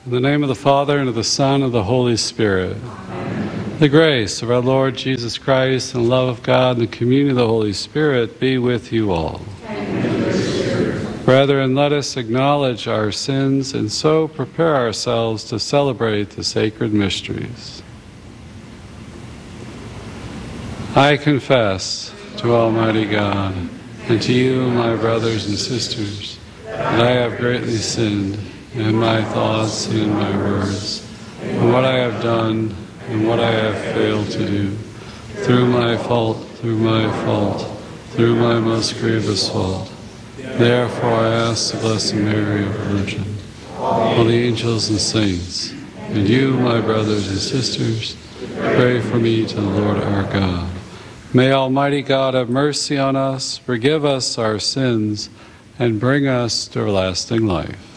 In the name of the Father, and of the Son, and of the Holy Spirit. Amen. The grace of our Lord Jesus Christ, and the love of God, and the communion of the Holy Spirit be with you all. Brethren, let us acknowledge our sins and so prepare ourselves to celebrate the sacred mysteries. I confess to Almighty God and to you, my brothers and sisters, that I have greatly sinned in my thoughts and in my words, in what I have done and what I have failed to do, through my fault, through my most grievous fault. Therefore I ask the Blessed Mary, our Virgin, all the angels and saints, and you, my brothers and sisters, pray for me to the Lord our God. May Almighty God have mercy on us, forgive us our sins, and bring us to everlasting life.